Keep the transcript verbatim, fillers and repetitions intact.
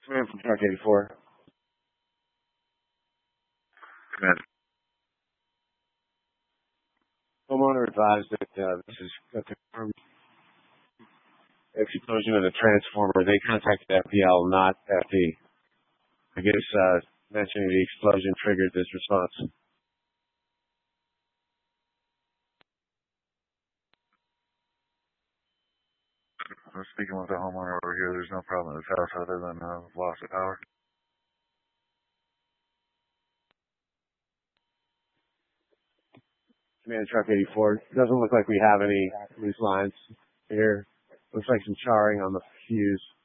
Command from Truck eighty-four. Command. Homeowner advised that uh, this is a confirmed explosion of the transformer. They contacted F P L, not F P. I guess uh, mentioning the explosion triggered this response. I'm speaking with the homeowner over here. There's no problem at his house other than uh, loss of power. Command Truck eighty-four. Doesn't look like we have any loose lines here. Looks like some charring on the fuse.